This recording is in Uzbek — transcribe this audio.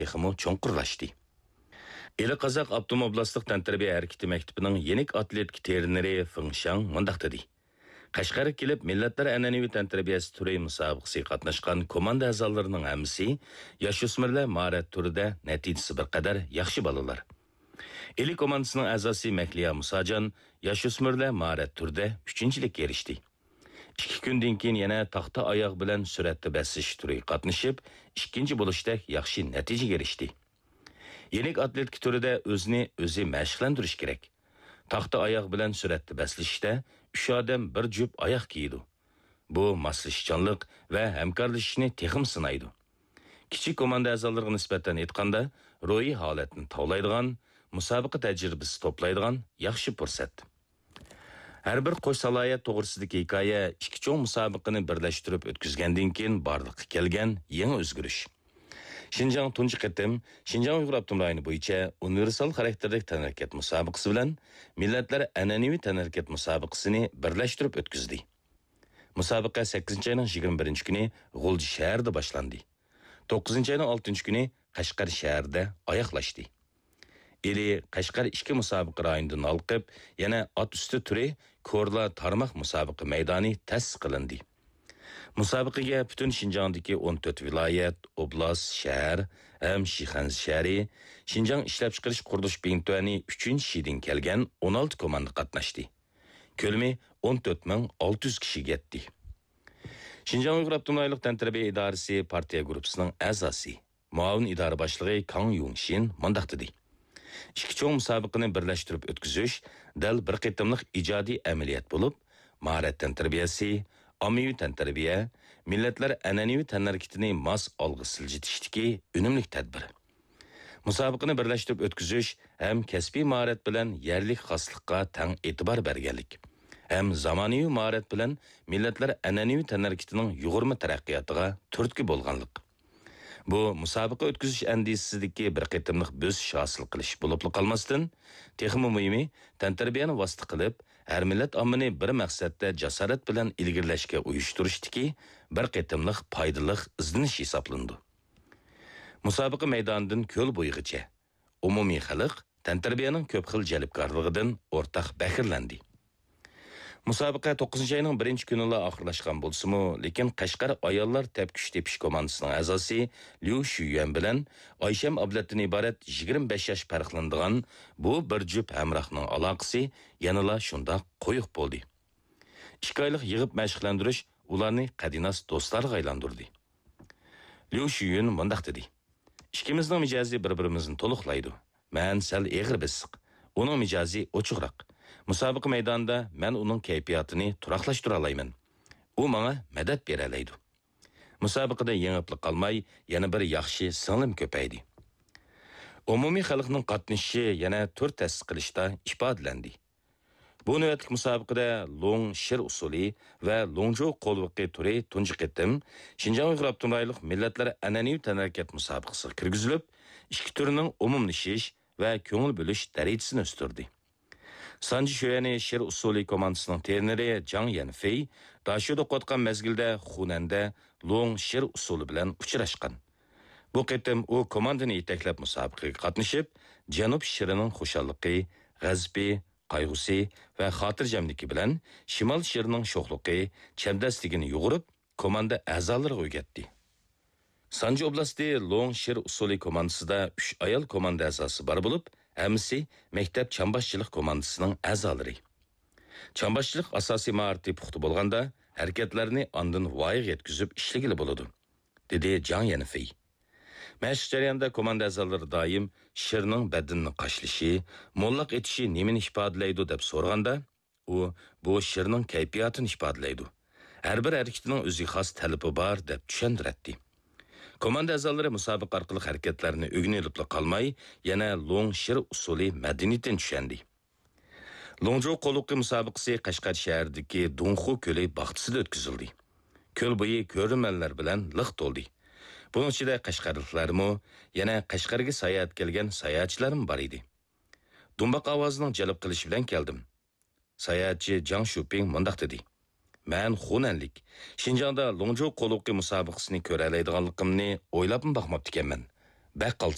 texmo cho'nqurlashdi. Eli Qazaq Avtomobilastlik Tantarbiya Harakati Maktabining yenik atletik treneri Fengshang mundaq dedi. Qashqarga kelib millatlar an'anaviy tantarbiyasi turi musobaqasiga qatnashgan komanda a'zolarining hammasi yosh-o'smirlar mahorat turida natijasi bir qadar yaxshi bolalar. Eli komandasining a'zosi Makliya Musajon yosh-o'smirlar mahorat turida 3-chilikka erishdi. 2 kundan keyin yana taxta oyoq bilan suratda basish turiga qatnashib, 2-chi bo'lishda yaxshi natijaga erishdi. Yenik atletik turida o'zi mashqlantirish kerak. Taxta oyoq bilan suratda baslashda 3 odam bir jup oyoq kiydi. Bu moslashchanlik va hamkorlashishni texim sinaydi. Kichik komanda a'zolariga nisbatan aytganda, ro'yi holatni tavlaydigan, musobaqa tajribasi to'playdigan yaxshi fursat. Har bir qo'sh salohiyat to'g'risidagi hikoya ikki cho'ng musobaqani birlashtirib o'tkazgandan keyin barliqqa kelgan yangi o'zgarish. Şinjan tunji qitim Şinjan Uyg'ur Abdum rayoni bo'yicha universal xarakterlik tanharkat musobaqasi bilan millatlar an'anaviy tanharkat musobaqasini birlashtirib o'tkazdi. Musobaqa 8-oyning 21-kuni G'ulji shahrida boshlandi. 9-oyning 6-kuni Qashqar shahrida oyoqlashdi. Eli Qashqar 2 musobaqa rayonidan olqib, yana at usti turi Ko'rla tarmoq musobaqa maydoni ta'sis qilindi. Musobaqaga butun Şinjandagi 14 viloyat, oblast, shahar, ham Shixanz shahri, Şinjan ishlab chiqarish qurilish bintuvani 3-shidan kelgan 16 komanda qatnashdi. Ko'lami 14600 kishi yetdi. Şinjan Uyg'ur Abdumraylik Tantarbiya idorasi partiya guruhisining a'zosi, muavin idora boshlig'i Kang Yungshin mundaq dedi. Ikki cho'ng musobaqani birlashtirib o'tkazish dal bir qitimliq ijodiy amaliyot bo'lib, mahorat tarbiyasi, ommaviy tantarbiya, millatlar an'anaviy tanharakatini mas olg'a siljitishdagi unumli tadbir. Musobaqani birlashtirib o'tkazish ham kasbiy mahorat bilan yerlik xoslikqa tang e'tibor berganlik, ham zamonaviy mahorat bilan millatlar an'anaviy tanharakatining yuqori taraqqiyotiga turtki bo'lganlik. Bu musobaqa o'tkazish andisidagi bir qitimliq bo'sish hosil qilish bo'lib qolmasdan, texmi muhimi tantarbiyani vosita qilib, har millat ommani bir maqsadda jasorat bilan ilgirlashga uyushtirishdiki, bir qitimliq foydaliq izlanish hisoblandi. Musobaqa maydonidan ko'l bo'yigacha umumiy xalq tantarbiyaning ko'p xil jalbkorligidan o'rtaq bahirlandi. Musobaqa 9-oyning 1-kunida oxirlashgan bo'lsa-mu, lekin Qashqar ayollar tepkish tepish komandasining a'zosi Liu Shuyuan bilan Oysham Ablatdan iborat 25 yosh farqlanadigan bu bir jup hamrohning aloqasi yanala shundoq qo'yiq bo'ldi. 2 oylik yig'ib mashqlantirish ularni qadinas do'stlarga aylantirdi. Liu Shuyuan mundaq dedi: "Ikkimizning mijozi bir-birimizni to'liqlaydi. Men sal eg'ir bisiq, uning mijozi ochiqroq. Musobaqa maydonida men uning kayfiyatini turaqlashtira olmayman. U menga madad bera oladi. Musobaqada yengib qolmay, yana bir yaxshi singlim ko'paydi." Umumiy xalqning qatnashishi yana tur ta'sis qilishda ifodalandi. Bu navbatlik musobaqada long shir usuli va longjo qo'lviqi turi tunji qitim Şinjan Uyg'ur Abdumraylik millatlar an'anaviy tanharakat musobaqasiga kirgizilib, ikki turning umumlashish va ko'ngil bo'lish darajasini o'stirdi. Sanji Shoyani shir usuli komandasining treneri Jang Yanfei Dashuda qotgan mezgilda Xunanda long shir usuli bilan uchrashgan. Bu qitim u komandani yetaklab musobaqaga qatnashib, Janub shirining xushalliqi, g'azbi, qayg'usi va xotirjamligi bilan Shimol shirining sho'xligi, chamdasligini yo'g'irib, komanda a'zolariga o'rgatdi. Sanji oblasti long shir usuli komandasida 3 ayol komanda a'zosi bor bo'lib, hammasi maktab chambashchilik komandasining a'zolari. Chambashchilik asosiy maorati puxta bo'lganda, harakatlarni ondan voyaga yetkazib ishlagili bo'ladi, dedi Jang Yanfei. Mashq jarayonida komanda a'zolari doim shirning badinni qashlashi, mo'llaq etishi nimani ifodalaydi deb so'raganda, u bu shirning kayfiyatini ifodalaydi. Har bir harakatining o'ziga xos talabi bor deb tushuntirdi. Komanda a'zolari musobaqa orqali harakatlarni o'rganib qolmay, yana long shir usuli madaniyatini tushundi. Longjo qo'luqi musobaqasi Qashqar shahridagi Dunxu ko'li baxtsida o'tkazildi. Ko'l bo'yi ko'rinmalar bilan liq to'ldi. Bunun ichida Qashqarliklarmi, yana Qashqarga sayohat kelgan sayohatchilarim bor edi. Dumbaq ovozining jalb qilishi bilan keldim. Sayohatchi Jang Shuping mundaq dedi: "Men Xunanlik, Şinjanda Longjo qo'luqi musobaqasini ko'ra oladiganligimni o'ylab boqmabdi ekanman. Baq